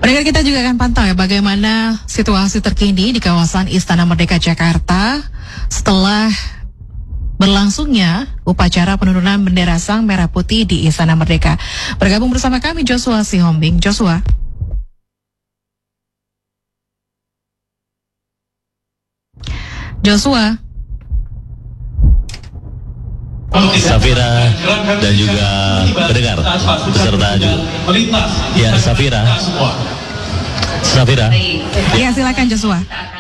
Pendengar, kita juga akan pantau ya bagaimana situasi terkini di kawasan Istana Merdeka Jakarta setelah berlangsungnya upacara penurunan bendera Sang Merah Putih di Istana Merdeka. Bergabung bersama kami Joshua Sihombing. Joshua. Safira dan juga pendengar beserta juga. Ya, Safira. Ya, silakan Joshua.